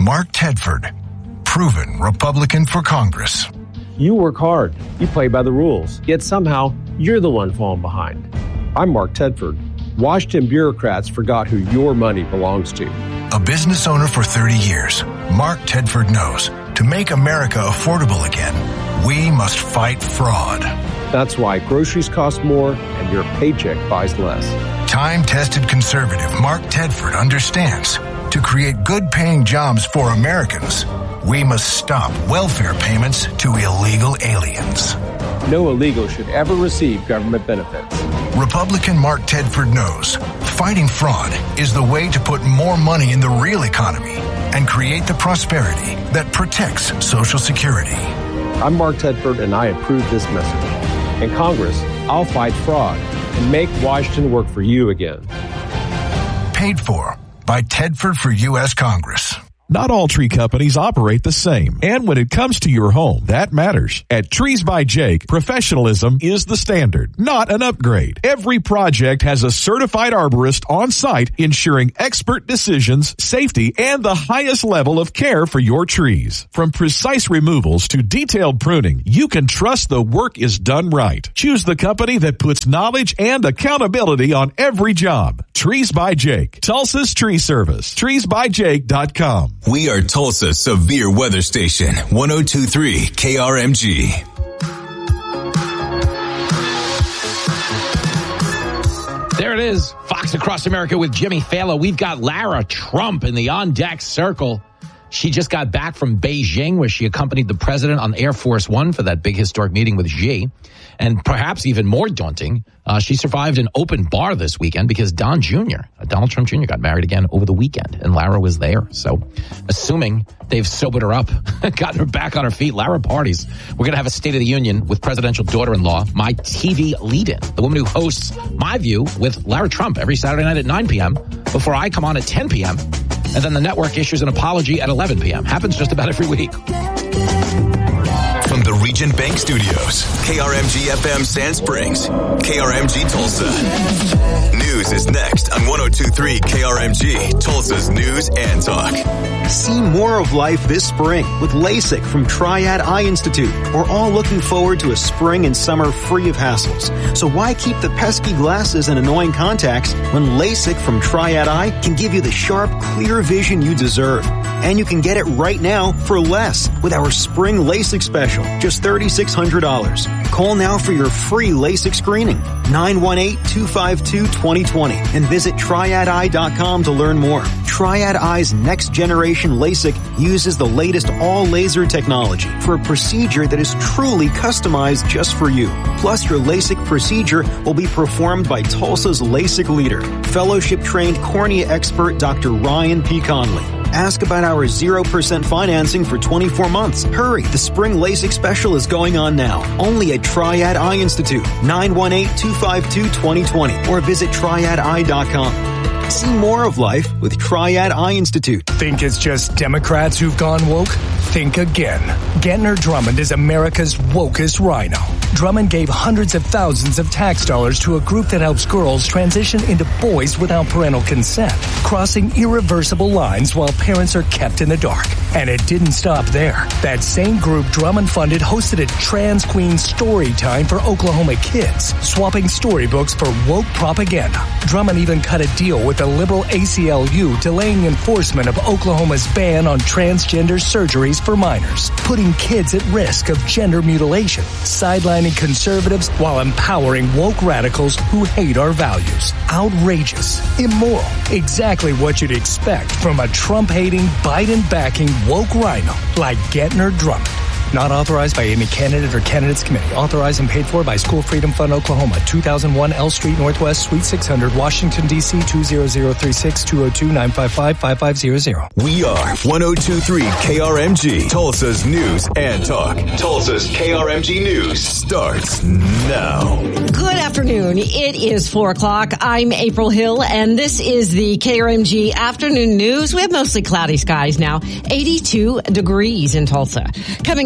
Mark Tedford, proven Republican for Congress. You work hard, you play by the rules, yet somehow you're the one falling behind. I'm Mark Tedford. Washington bureaucrats forgot who your money belongs to. A business owner for 30 years, Mark Tedford knows to make America affordable again, we must fight fraud. That's why groceries cost more and your paycheck buys less. Time-tested conservative Mark Tedford understands to create good-paying jobs for Americans, we must stop welfare payments to illegal aliens. No illegal should ever receive government benefits. Republican Mark Tedford knows fighting fraud is the way to put more money in the real economy and create the prosperity that protects Social Security. I'm Mark Tedford, and I approve this message. In Congress, I'll fight fraud and make Washington work for you again. Paid for by Tedford for U.S. Congress. Not all tree companies operate the same. And when it comes to your home, that matters. At Trees by Jake, professionalism is the standard, not an upgrade. Every project has a certified arborist on site, ensuring expert decisions, safety, and the highest level of care for your trees. From precise removals to detailed pruning, you can trust the work is done right. Choose the company that puts knowledge and accountability on every job. Trees by Jake, Tulsa's Tree Service. TreesByJake.com. We are Tulsa's severe weather station, 102.3 KRMG. There it is, Fox Across America with Jimmy Fallon. We've got Lara Trump in the on-deck circle. She just got back from Beijing, where she accompanied the president on Air Force One for that big historic meeting with Xi. And perhaps even more daunting, she survived an open bar this weekend because Donald Trump Jr. got married again over the weekend, and Lara was there. So assuming they've sobered her up, gotten her back on her feet, Lara parties. We're going to have a State of the Union with presidential daughter-in-law, my TV lead-in, the woman who hosts My View with Lara Trump every Saturday night at 9 p.m. before I come on at 10 p.m., and then the network issues an apology at 11 p.m. Happens just about every week. From the Regent Bank Studios, KRMG FM Sand Springs, KRMG Tulsa. News is next on 102.3 KRMG, Tulsa's News and Talk. See more of life this spring with LASIK from Triad Eye Institute. We're all looking forward to a spring and summer free of hassles. So why keep the pesky glasses and annoying contacts when LASIK from Triad Eye can give you the sharp, clear vision you deserve? And you can get it right now for less with our spring LASIK special, just $3,600. Call now for your free LASIK screening, 918-252-2020, and visit triadeye.com to learn more. Triad Eye's next generation LASIK uses the latest all-laser technology for a procedure that is truly customized just for you. Plus, your LASIK procedure will be performed by Tulsa's LASIK leader, fellowship-trained cornea expert Dr. Ryan P. Conley. Ask about our 0% financing for 24 months. Hurry, the spring LASIK special is going on now. Only at Triad Eye Institute, 918-252-2020, or visit triadeye.com. See more of life with Triad Eye Institute. Think it's just Democrats who've gone woke? Think again. Gentner Drummond is America's wokest rhino. Drummond gave hundreds of thousands of tax dollars to a group that helps girls transition into boys without parental consent, crossing irreversible lines while parents are kept in the dark. And it didn't stop there. That same group Drummond funded hosted a trans queen story time for Oklahoma kids, swapping storybooks for woke propaganda. Drummond even cut a deal with the liberal ACLU, delaying enforcement of Oklahoma's ban on transgender surgeries for minors, putting kids at risk of gender mutilation, sidelining conservatives while empowering woke radicals who hate our values. Outrageous, immoral, exactly what you'd expect from a Trump-hating, Biden-backing woke rhino like Gentner Drummond. Not authorized by any candidate or candidates committee. Authorized and paid for by School Freedom Fund, Oklahoma. 2001 L Street Northwest, Suite 600, Washington, D.C. 20036 202 955 5500. We are 102.3 KRMG, Tulsa's News and Talk. Tulsa's KRMG News starts now. Good afternoon. It is 4 o'clock. I'm April Hill, and this is the KRMG Afternoon News. We have mostly cloudy skies now. 82 degrees in Tulsa. Coming up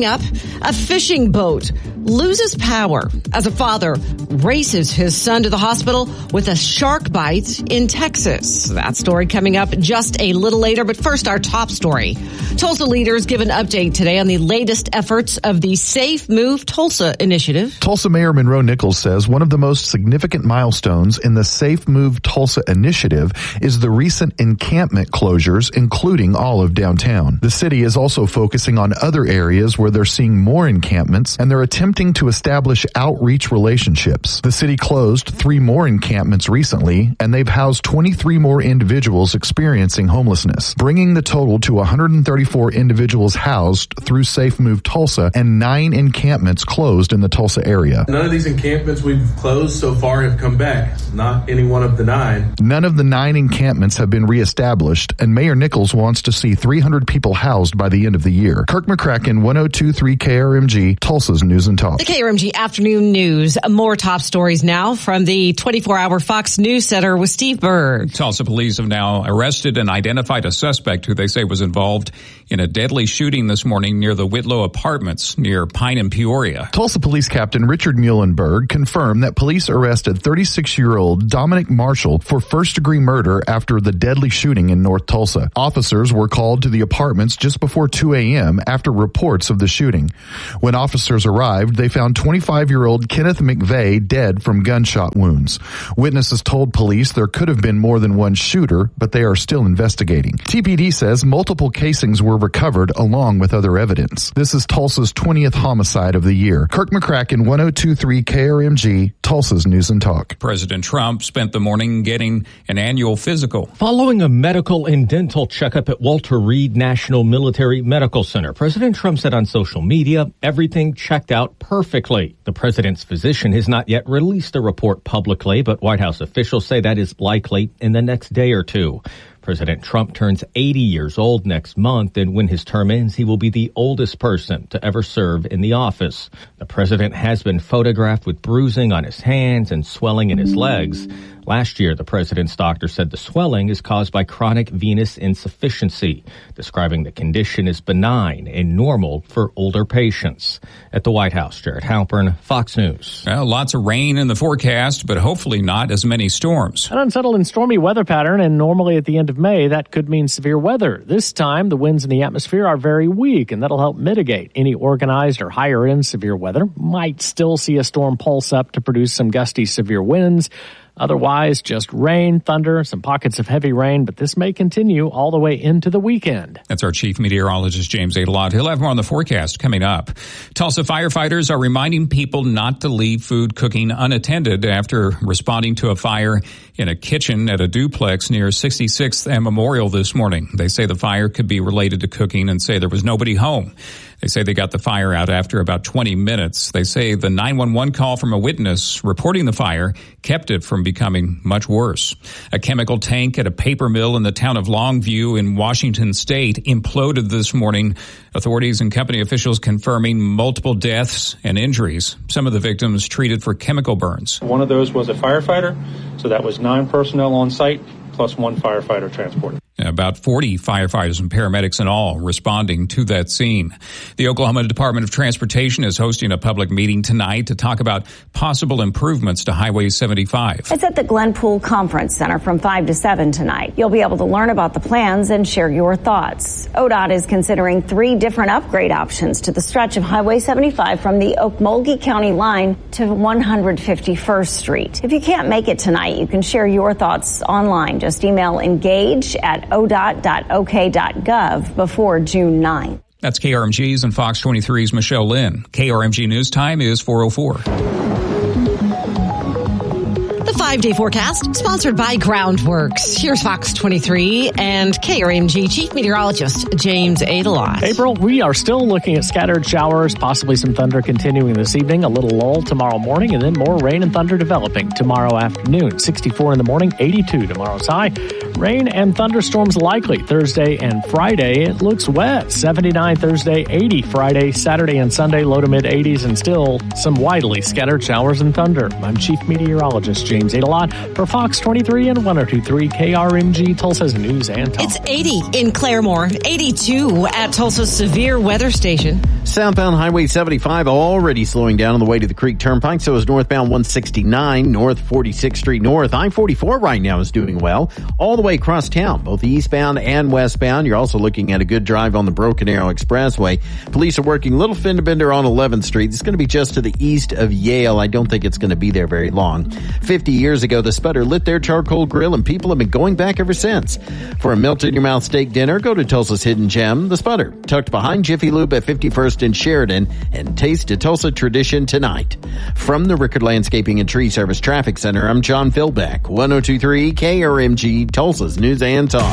up, a fishing boat loses power as a father races his son to the hospital with a shark bite in Texas. That story coming up just a little later, but first our top story. Tulsa leaders give an update today on the latest efforts of the Safe Move Tulsa initiative. Tulsa Mayor Monroe Nichols says one of the most significant milestones in the Safe Move Tulsa initiative is the recent encampment closures, including all of downtown. The city is also focusing on other areas where they're seeing more encampments, and they're attempting to establish outreach relationships. The city closed 3 more encampments recently, and they've housed 23 more individuals experiencing homelessness, bringing the total to 134 individuals housed through Safe Move Tulsa and 9 encampments closed in the Tulsa area. None of these encampments we've closed so far have come back. Not any one of the 9. None of the 9 encampments have been reestablished, and Mayor Nichols wants to see 300 people housed by the end of the year. Kirk McCracken, 102.3 KRMG, Tulsa's News and Talk. The KRMG Afternoon News. More top stories now from the 24-hour Fox News Center with Steve Berg. Tulsa police have now arrested and identified a suspect who they say was involved in a deadly shooting this morning near the Whitlow Apartments near Pine and Peoria. Tulsa Police Captain Richard Muhlenberg confirmed that police arrested 36-year-old Dominic Marshall for first-degree murder after the deadly shooting in North Tulsa. Officers were called to the apartments just before 2 a.m. after reports of the shooting. When officers arrived, they found 25-year-old Kenneth McVeigh dead from gunshot wounds. Witnesses told police there could have been more than one shooter, but they are still investigating. TPD says multiple casings were recovered along with other evidence. This is Tulsa's 20th homicide of the year. Kirk McCracken, 102.3 KRMG, Tulsa's News and Talk. President Trump spent the morning getting an annual physical. Following a medical and dental checkup at Walter Reed National Military Medical Center, President Trump said on social media, everything checked out perfectly. The president's physician has not yet released a report publicly, but White House officials say that is likely in the next day or two. President Trump turns 80 years old next month, and when his term ends, he will be the oldest person to ever serve in the office. The president has been photographed with bruising on his hands and swelling in his legs. Last year, the president's doctor said the swelling is caused by chronic venous insufficiency, describing the condition as benign and normal for older patients. At the White House, Jared Halpern, Fox News. Well, lots of rain in the forecast, but hopefully not as many storms. An unsettled and stormy weather pattern, and normally at the end of May, that could mean severe weather. This time, the winds in the atmosphere are very weak, and that'll help mitigate any organized or higher-end severe weather. Might still see a storm pulse up to produce some gusty severe winds. Otherwise, just rain, thunder, some pockets of heavy rain, but this may continue all the way into the weekend. That's our chief meteorologist, James Adelot. He'll have more on the forecast coming up. Tulsa firefighters are reminding people not to leave food cooking unattended after responding to a fire in a kitchen at a duplex near 66th and Memorial this morning. They say the fire could be related to cooking and say there was nobody home. They say they got the fire out after about 20 minutes. They say the 911 call from a witness reporting the fire kept it from becoming much worse. A chemical tank at a paper mill in the town of Longview in Washington State imploded this morning. Authorities and company officials confirming multiple deaths and injuries. Some of the victims treated for chemical burns. One of those was a firefighter, so that was 9 personnel on site plus 1 firefighter transported. About 40 firefighters and paramedics in all responding to that scene. The Oklahoma Department of Transportation is hosting a public meeting tonight to talk about possible improvements to Highway 75. It's at the Glenpool Conference Center from 5 to 7 tonight. You'll be able to learn about the plans and share your thoughts. ODOT is considering 3 different upgrade options to the stretch of Highway 75 from the Okmulgee County line to 151st Street. If you can't make it tonight, you can share your thoughts online. Just email engage@odot.ok.gov before June 9th. That's KRMG's and Fox 23's Michelle Lynn. KRMG News Time is 4:04. The 5-day forecast, sponsored by Groundworks. Here's Fox 23 and KRMG Chief Meteorologist James Adelot. April, we are still looking at scattered showers, possibly some thunder continuing this evening, a little lull tomorrow morning, and then more rain and thunder developing tomorrow afternoon. 64 in the morning, 82 tomorrow's high. Rain and thunderstorms likely Thursday and Friday. It looks wet. 79 Thursday, 80 Friday, Saturday and Sunday, low to mid 80s, and still some widely scattered showers and thunder. I'm Chief Meteorologist James Adelot for Fox 23 and 102.3 KRMG, Tulsa's News and Talk. It's 80 in Claremore, 82 at Tulsa's severe weather station. Southbound Highway 75 already slowing down on the way to the Creek Turnpike. So is northbound 169, North 46th Street North. I-44 right now is doing well all the way across town, both eastbound and westbound. You're also looking at a good drive on the Broken Arrow Expressway. Police are working Little Fender Bender on 11th Street. It's going to be just to the east of Yale. I don't think it's going to be there very long. 50 years ago, the Sputter lit their charcoal grill, and people have been going back ever since. For a melt-in-your-mouth steak dinner, go to Tulsa's Hidden Gem, the Sputter, tucked behind Jiffy Lube at 51st and Sheridan, and taste a Tulsa tradition tonight. From the Rickard Landscaping and Tree Service Traffic Center, I'm John Philbeck, 102.3 KRMG, Tulsa's News and Talk.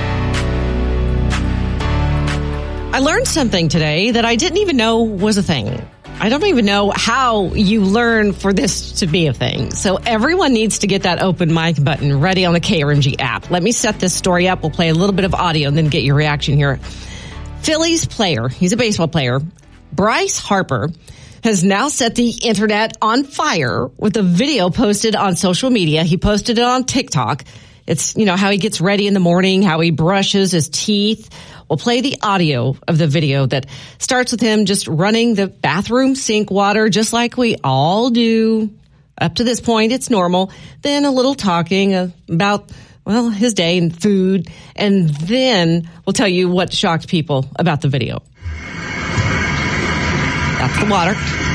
I learned something today that I didn't even know was a thing. I don't even know how you learn for this to be a thing. So everyone needs to get that open mic button ready on the KRMG app. Let me set this story up. We'll play a little bit of audio and then get your reaction here. Phillies player, he's a baseball player, Bryce Harper, has now set the internet on fire with a video posted on social media. He posted it on TikTok. It's, how he gets ready in the morning, how he brushes his teeth. We'll play the audio of the video that starts with him just running the bathroom sink water, just like we all do. Up to this point, it's normal. Then a little talking about, his day and food. And then we'll tell you what shocked people about the video. That's the water.